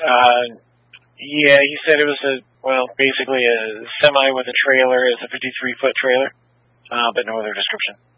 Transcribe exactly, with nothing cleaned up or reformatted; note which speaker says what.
Speaker 1: Uh, yeah, he said it was a, well, basically a semi with a trailer. It's a fifty-three foot trailer, uh, but no other description.